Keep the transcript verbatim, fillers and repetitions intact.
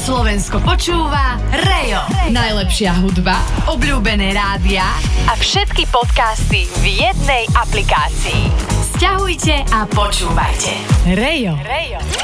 Slovensko počúva Rejo. Najlepšia hudba, obľúbené rádia a všetky podcasty v jednej aplikácii. Sťahujte a počúvajte. Rejo. Rejo.